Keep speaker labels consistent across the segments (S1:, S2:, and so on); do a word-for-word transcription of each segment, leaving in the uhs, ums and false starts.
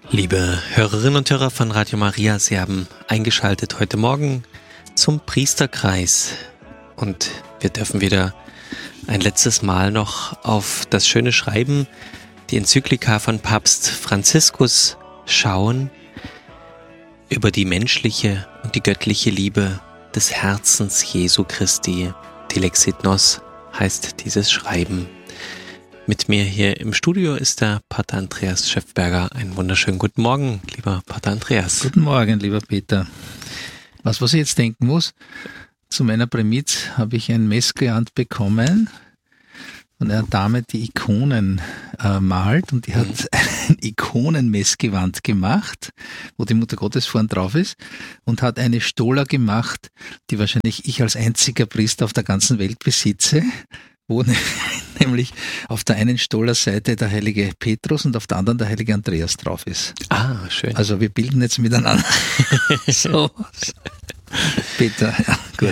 S1: Liebe Hörerinnen und Hörer von Radio Maria, Sie haben eingeschaltet heute Morgen zum Priesterkreis und wir dürfen wieder ein letztes Mal noch auf das schöne Schreiben, die Enzyklika von Papst Franziskus schauen über die menschliche und die göttliche Liebe des Herzens Jesu Christi. Telexit Nos heißt dieses Schreiben. Mit mir hier im Studio ist der Pater Andreas Schöffberger. Einen wunderschönen guten Morgen, lieber Pater Andreas.
S2: Guten Morgen, lieber Peter. Was, was ich jetzt denken muss, zu meiner Primiz habe ich ein Messgewand bekommen von einer Dame, die Ikonen äh, malt, und die hat mhm. ein Ikonenmessgewand gemacht, wo die Mutter Gottes vorn drauf ist, und hat eine Stola gemacht, die wahrscheinlich ich als einziger Priester auf der ganzen Welt besitze, wo ne, nämlich auf der einen Stola-Seite der heilige Petrus und auf der anderen der heilige Andreas drauf ist.
S1: Ah, schön.
S2: Also wir bilden jetzt miteinander. So. Peter, ja, gut.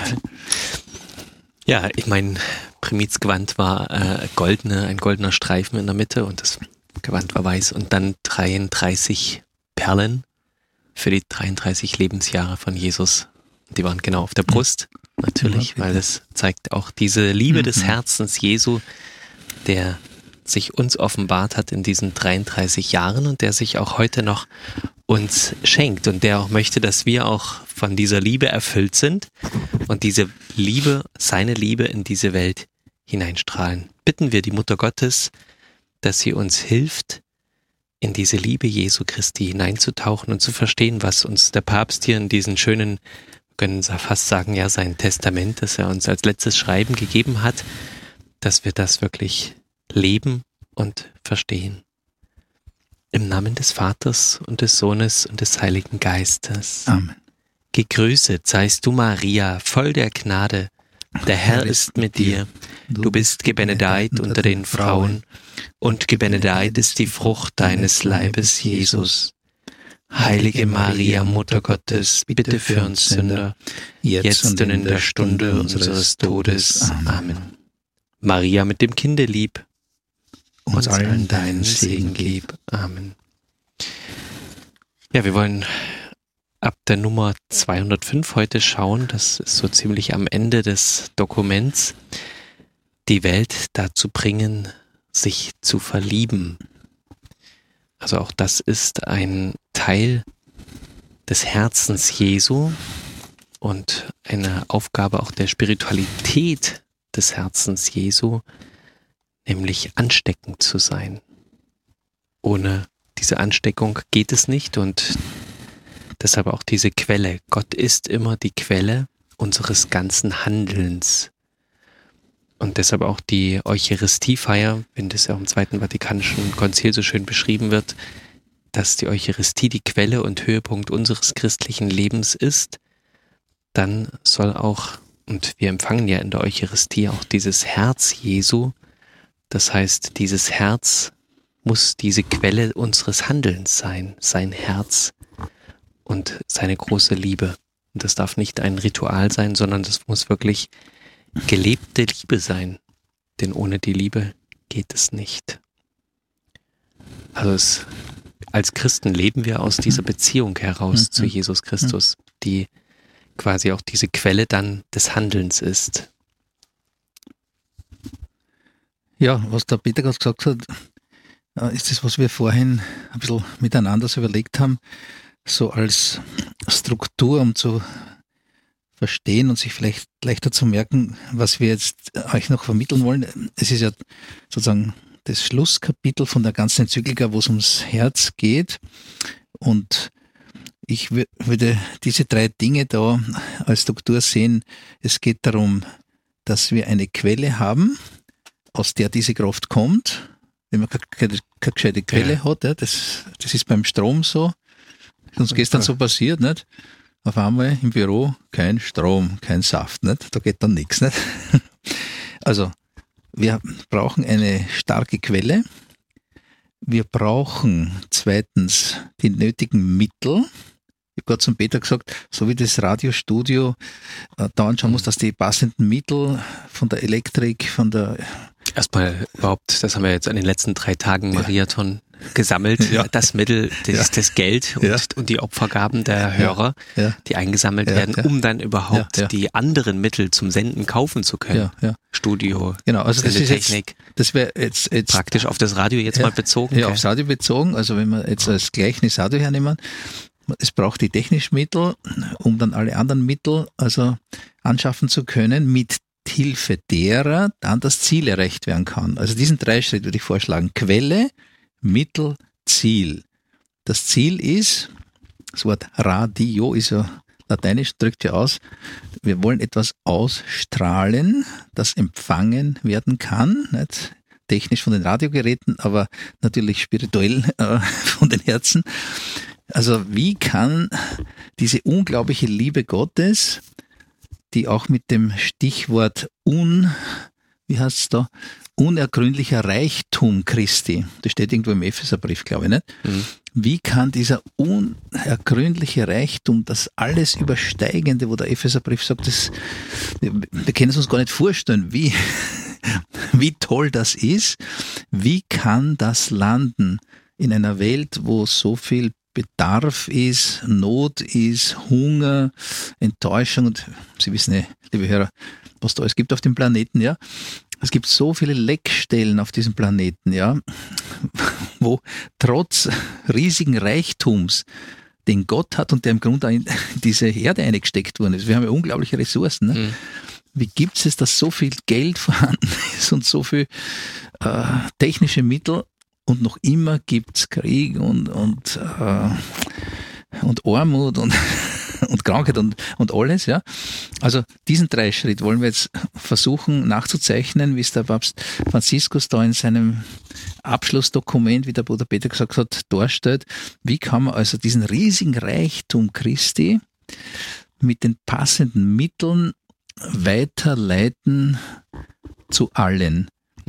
S1: Ja, ja, ich meine, Primizgewand war äh, goldene, ein goldener Streifen in der Mitte und das Gewand war weiß und dann dreiunddreißig Perlen für die dreiunddreißig Lebensjahre von Jesus. Die waren genau auf der Brust. Natürlich, ja, weil es zeigt auch diese Liebe mhm. des Herzens Jesu, der sich uns offenbart hat in diesen dreiunddreißig Jahren und der sich auch heute noch uns schenkt und der auch möchte, dass wir auch von dieser Liebe erfüllt sind und diese Liebe, seine Liebe in diese Welt hineinstrahlen. Bitten wir die Mutter Gottes, dass sie uns hilft, in diese Liebe Jesu Christi hineinzutauchen und zu verstehen, was uns der Papst hier in diesen schönen, wir können fast sagen, ja, sein Testament, das er uns als letztes Schreiben gegeben hat, dass wir das wirklich leben und verstehen. Im Namen des Vaters und des Sohnes und des Heiligen Geistes.
S2: Amen.
S1: Gegrüßet seist du, Maria, voll der Gnade. Der Herr ist mit dir. Du bist gebenedeit unter den Frauen und gebenedeit ist die Frucht deines Leibes, Jesus. Heilige Maria, Mutter Gottes, bitte für uns Sünder, jetzt und in der Stunde unseres Todes. Amen. Maria mit dem Kinde lieb, uns allen deinen Segen gib. Amen. Ja, wir wollen ab der Nummer zweihundertfünf heute schauen, das ist so ziemlich am Ende des Dokuments, die Welt dazu bringen, sich zu verlieben. Also auch das ist ein Teil des Herzens Jesu und eine Aufgabe auch der Spiritualität des Herzens Jesu, nämlich ansteckend zu sein. Ohne diese Ansteckung geht es nicht und deshalb auch diese Quelle. Gott ist immer die Quelle unseres ganzen Handelns. Und deshalb auch die Eucharistiefeier, wenn das ja auch im Zweiten Vatikanischen Konzil so schön beschrieben wird, dass die Eucharistie die Quelle und Höhepunkt unseres christlichen Lebens ist, dann soll auch, und wir empfangen ja in der Eucharistie auch dieses Herz Jesu, das heißt, dieses Herz muss diese Quelle unseres Handelns sein, sein Herz und seine große Liebe. Und das darf nicht ein Ritual sein, sondern das muss wirklich gelebte Liebe sein, denn ohne die Liebe geht es nicht. Also es, als Christen leben wir aus dieser Beziehung heraus zu Jesus Christus, die quasi auch diese Quelle dann des Handelns ist.
S2: Ja, was der Peter gerade gesagt hat, ist das, was wir vorhin ein bisschen miteinander so überlegt haben, so als Struktur, um zu verstehen und sich vielleicht leichter zu merken, was wir jetzt euch noch vermitteln wollen. Es ist ja sozusagen das Schlusskapitel von der ganzen Enzyklika, wo es ums Herz geht. Und ich würde diese drei Dinge da als Struktur sehen. Es geht darum, dass wir eine Quelle haben, aus der diese Kraft kommt. Wenn man keine, keine, keine gescheite Quelle ja. hat, ja, das, das ist beim Strom so. Das ist uns gestern so passiert, nicht? Auf einmal im Büro kein Strom, kein Saft, nicht? Da geht dann nichts, nicht? Also, wir brauchen eine starke Quelle. Wir brauchen zweitens die nötigen Mittel. Ich habe gerade zum Peter gesagt, so wie das Radiostudio äh, da anschauen muss, dass die passenden Mittel von der Elektrik, von der
S1: Erstmal überhaupt, das haben wir jetzt an den letzten drei Tagen Mariathon gesammelt, ja. das Mittel, das, ja. das Geld und, ja. und die Opfergaben der Hörer, ja. die eingesammelt ja. werden, um dann überhaupt ja. Ja. die anderen Mittel zum Senden kaufen zu können.
S2: Ja. Ja.
S1: Studio,
S2: genau, also das ist
S1: Technik.
S2: Jetzt, das wäre jetzt, jetzt
S1: praktisch auf das Radio jetzt ja, mal bezogen.
S2: Ja, okay. Aufs Radio bezogen. Also wenn wir jetzt als Gleichnis Radio hernehmen, es braucht die technischen Mittel, um dann alle anderen Mittel also anschaffen zu können, mit Hilfe derer dann das Ziel erreicht werden kann. Also diesen drei Schritt würde ich vorschlagen. Quelle, Mittel, Ziel. Das Ziel ist, das Wort Radio ist ja lateinisch, drückt ja aus, wir wollen etwas ausstrahlen, das empfangen werden kann, nicht technisch von den Radiogeräten, aber natürlich spirituell äh, von den Herzen. Also wie kann diese unglaubliche Liebe Gottes, die auch mit dem Stichwort un, wie heißt es da, unergründlicher Reichtum Christi, das steht irgendwo im Epheserbrief, glaube ich, nicht? Mhm. Wie kann dieser unergründliche Reichtum, das alles Übersteigende, wo der Epheserbrief sagt, das, wir, wir können es uns gar nicht vorstellen, wie, wie toll das ist, wie kann das landen in einer Welt, wo so viel Bedarf ist, Not ist, Hunger, Enttäuschung und Sie wissen ja, liebe Hörer, was da alles gibt auf dem Planeten, ja. Es gibt so viele Leckstellen auf diesem Planeten, ja, wo trotz riesigen Reichtums, den Gott hat und der im Grunde in diese Erde eingesteckt worden ist. Wir haben ja unglaubliche Ressourcen. Ne? Mhm. Wie gibt es, dass so viel Geld vorhanden ist und so viel äh, technische Mittel und noch immer gibt es Krieg und, und, äh, und Armut und und Krankheit und, und alles, ja. Also diesen Dreischritt wollen wir jetzt versuchen nachzuzeichnen, wie es der Papst Franziskus da in seinem Abschlussdokument, wie der Bruder Peter gesagt hat, darstellt. Wie kann man also diesen riesigen Reichtum Christi mit den passenden Mitteln weiterleiten zu allen?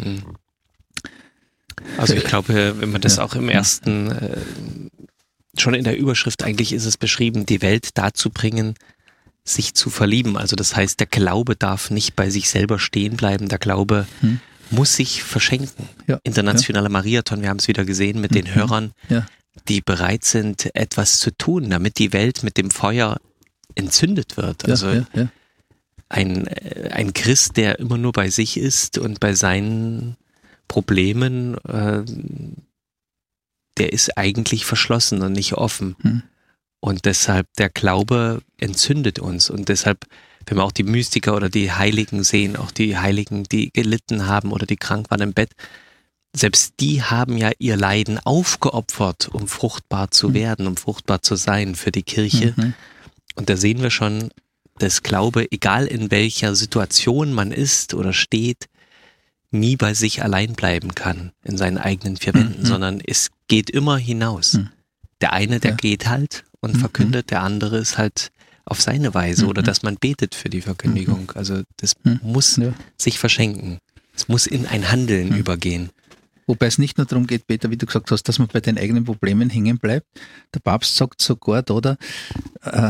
S1: Also ich glaube, wenn man das ja. auch im ersten äh, schon in der Überschrift eigentlich ist es beschrieben, die Welt dazu bringen, sich zu verlieben. Also das heißt, der Glaube darf nicht bei sich selber stehen bleiben. Der Glaube hm. muss sich verschenken. Ja. Internationaler ja. Mariathon, wir haben es wieder gesehen mit mhm. den Hörern, ja. die bereit sind, etwas zu tun, damit die Welt mit dem Feuer entzündet wird. Also ja, ja, ja. Ein, ein Christ, der immer nur bei sich ist und bei seinen Problemen, äh, der ist eigentlich verschlossen und nicht offen. Hm. Und deshalb, der Glaube entzündet uns. Und deshalb, wenn wir auch die Mystiker oder die Heiligen sehen, auch die Heiligen, die gelitten haben oder die krank waren im Bett, selbst die haben ja ihr Leiden aufgeopfert, um fruchtbar zu hm. werden, um fruchtbar zu sein für die Kirche. Mhm. Und da sehen wir schon, dass Glaube, egal in welcher Situation man ist oder steht, nie bei sich allein bleiben kann in seinen eigenen vier Wänden, mhm. sondern es geht immer hinaus. Mhm. Der eine, der ja. geht halt und mhm. verkündet, der andere ist halt auf seine Weise mhm. oder dass man betet für die Verkündigung. Also das mhm. muss ja. sich verschenken. Es muss in ein Handeln mhm. übergehen.
S2: Wobei es nicht nur darum geht, Peter, wie du gesagt hast, dass man bei den eigenen Problemen hängen bleibt. Der Papst sagt sogar, oder? Äh,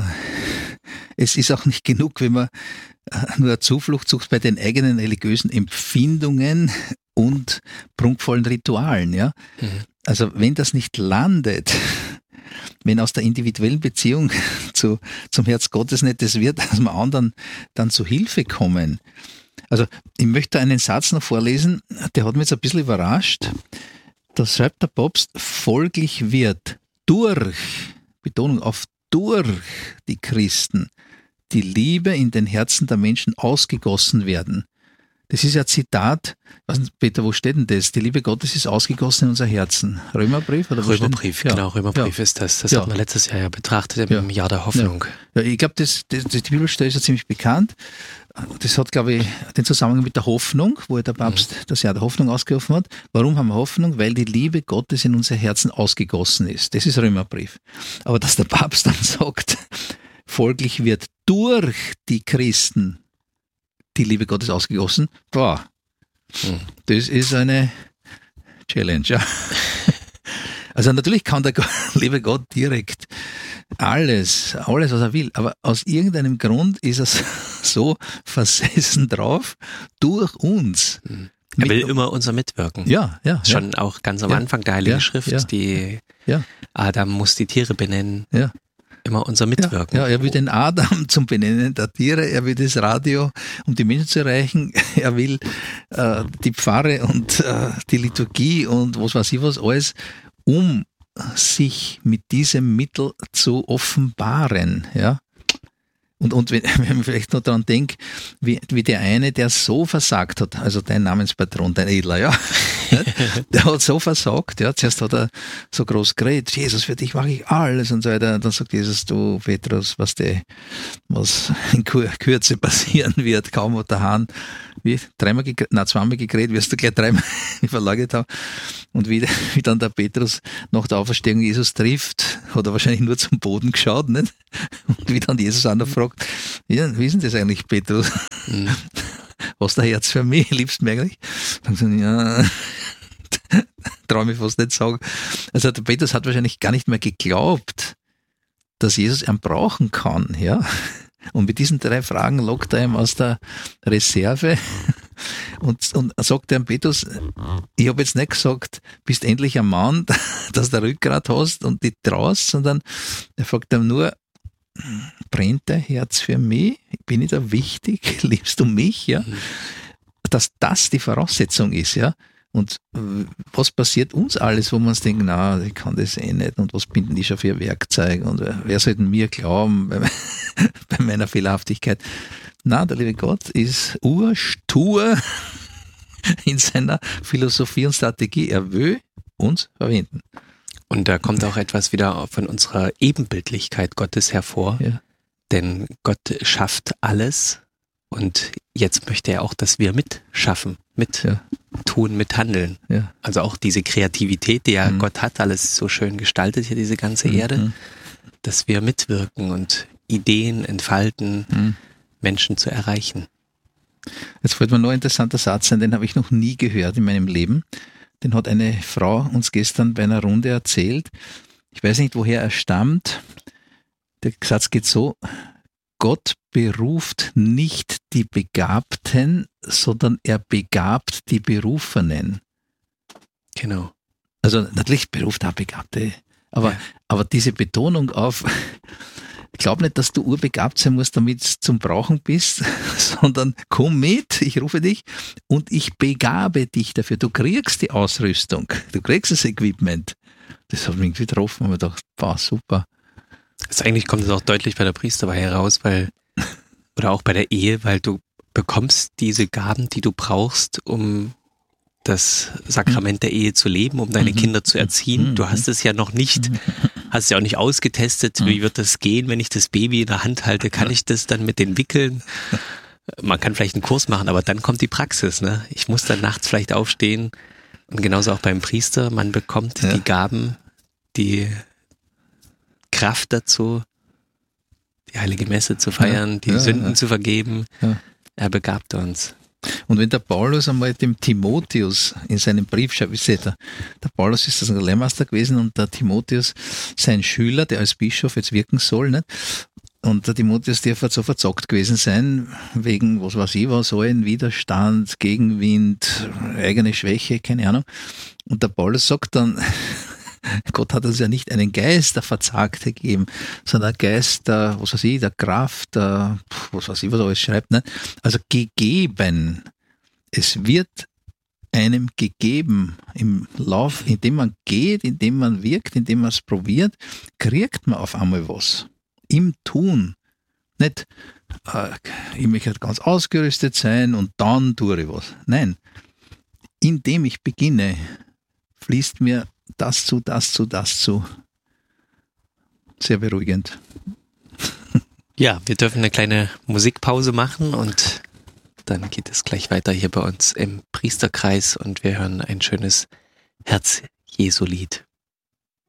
S2: es ist auch nicht genug, wenn man nur eine Zuflucht sucht bei den eigenen religiösen Empfindungen und prunkvollen Ritualen. Ja? Mhm. Also wenn das nicht landet, wenn aus der individuellen Beziehung zu, zum Herz Gottes nicht das wird, dass wir anderen dann zu Hilfe kommen. Also ich möchte einen Satz noch vorlesen, der hat mich jetzt ein bisschen überrascht. Da schreibt der Papst, folglich wird durch, Betonung auf durch die Christen, die Liebe in den Herzen der Menschen ausgegossen werden. Das ist ja ein Zitat, was, Peter, wo steht denn das? Die Liebe Gottes ist ausgegossen in unser Herzen. Römerbrief? Oder
S1: Römerbrief,
S2: ja.
S1: genau, Römerbrief ja. ist das. Das ja. hat man letztes Jahr ja betrachtet im ja. Jahr der Hoffnung.
S2: Ja, ja ich glaube, das, das, die Bibelstelle ist ja ziemlich bekannt. Das hat, glaube ich, den Zusammenhang mit der Hoffnung, wo der Papst mhm. das Jahr der Hoffnung ausgerufen hat. Warum haben wir Hoffnung? Weil die Liebe Gottes in unser Herzen ausgegossen ist. Das ist Römerbrief. Aber dass der Papst dann sagt, folglich wird durch die Christen die Liebe Gottes ausgegossen, boah, mhm. das ist eine Challenge. Ja. Also natürlich kann der liebe Gott direkt alles, alles, was er will, aber aus irgendeinem Grund ist er so versessen drauf, durch uns
S1: Er will immer unser Mitwirken.
S2: Ja, ja.
S1: Schon
S2: ja.
S1: auch ganz am
S2: ja,
S1: Anfang der Heiligen
S2: ja,
S1: Schrift,
S2: ja,
S1: die
S2: ja.
S1: Adam muss die Tiere benennen.
S2: Ja.
S1: Immer unser Mitwirken.
S2: Ja, ja, er will den Adam zum Benennen der Tiere, er will das Radio, um die Menschen zu erreichen, er will äh, die Pfarre und äh, die Liturgie und was weiß ich was alles, um sich mit diesem Mittel zu offenbaren, ja. Und, und wenn, wenn man vielleicht noch daran denkt, wie, wie der eine, der so versagt hat, also dein Namenspatron, dein Edler, ja, der hat so versagt, ja, zuerst hat er so groß geredet, Jesus, für dich mache ich alles und so weiter. Und dann sagt Jesus, du Petrus, was, die, was in Kürze passieren wird, kaum hat der Hahn, wie, dreimal, nein, zweimal gekräht, wirst du gleich dreimal verlagert haben. Und wie, wie dann der Petrus nach der Auferstehung Jesus trifft, hat er wahrscheinlich nur zum Boden geschaut, nicht? Und wie dann Jesus auch noch fragt, ja, wie ist denn das eigentlich, Petrus? Mhm. Hast du ein Herz für mich? Liebst du mich eigentlich? Dann sagen sie, ja, traue mich fast nicht sagen. Also der Petrus hat wahrscheinlich gar nicht mehr geglaubt, dass Jesus ihn brauchen kann, ja. Und mit diesen drei Fragen lockt er ihm aus der Reserve und, und sagt dem Petrus, ich habe jetzt nicht gesagt, bist endlich ein Mann, dass du Rückgrat hast und dich traust, sondern er fragt ihm nur, brennt dein Herz für mich? Bin ich da wichtig? Liebst du mich? Ja? Dass das die Voraussetzung ist, ja. Und was passiert uns alles, wo wir uns denken, na, ich kann das eh nicht und was bin denn ich schon für ein Werkzeug und wer soll denn mir glauben bei, bei meiner Fehlerhaftigkeit? Na, der liebe Gott ist urstur in seiner Philosophie und Strategie. Er will uns verwenden.
S1: Und da kommt auch etwas wieder von unserer Ebenbildlichkeit Gottes hervor, ja. Denn Gott schafft alles und jetzt möchte er auch, dass wir mitschaffen, mit ja. tun, mit handeln. Ja. Also auch diese Kreativität, die ja mhm. Gott hat, alles so schön gestaltet hier, diese ganze mhm. Erde, dass wir mitwirken und Ideen entfalten, mhm. Menschen zu erreichen.
S2: Jetzt fällt mir noch ein interessanter Satz ein, den habe ich noch nie gehört in meinem Leben. Den hat eine Frau uns gestern bei einer Runde erzählt. Ich weiß nicht, woher er stammt. Der Satz geht so: Gott beruft nicht die Begabten, sondern er begabt die Berufenen.
S1: Genau.
S2: Also natürlich beruft auch Begabte, aber, ja. aber diese Betonung auf, ich glaube nicht, dass du urbegabt sein musst, damit du zum Brauchen bist, sondern komm mit, ich rufe dich und ich begabe dich dafür. Du kriegst die Ausrüstung, du kriegst das Equipment. Das hat mich irgendwie getroffen und mir gedacht, boah, super.
S1: Also eigentlich kommt es auch deutlich bei der Priesterweihe heraus, weil, oder auch bei der Ehe, weil du bekommst diese Gaben, die du brauchst, um das Sakrament der Ehe zu leben, um deine Kinder zu erziehen. Du hast es ja noch nicht, hast es ja auch nicht ausgetestet, wie wird das gehen, wenn ich das Baby in der Hand halte, kann ich das dann mit den wickeln? Man kann vielleicht einen Kurs machen, aber dann kommt die Praxis, ne? Ich muss dann nachts vielleicht aufstehen und genauso auch beim Priester, man bekommt ja. die Gaben, die Kraft dazu, die Heilige Messe zu feiern, ja, die ja, Sünden ja. zu vergeben. Ja. Er begabt uns.
S2: Und wenn der Paulus einmal dem Timotheus in seinem Brief schreibt, wisst ihr, der, der Paulus ist das ein Lehrmeister gewesen und der Timotheus sein Schüler, der als Bischof jetzt wirken soll, nicht? Und der Timotheus darf so verzockt gewesen sein, wegen, was weiß ich, was, so ein Widerstand, Gegenwind, eigene Schwäche, keine Ahnung. Und der Paulus sagt dann, Gott hat uns ja nicht einen Geist der Verzagte gegeben, sondern einen Geist der, was weiß ich, der Kraft, der, was weiß ich, was er alles schreibt, ne? Also gegeben. Es wird einem gegeben im Lauf, indem man geht, indem man wirkt, indem man es probiert, kriegt man auf einmal was. Im Tun. Nicht, äh, ich möchte ganz ausgerüstet sein und dann tue ich was. Nein. Indem ich beginne, fließt mir das zu, das zu, das zu. Sehr beruhigend.
S1: Ja, wir dürfen eine kleine Musikpause machen und dann geht es gleich weiter hier bei uns im Priesterkreis und wir hören ein schönes Herz-Jesu-Lied.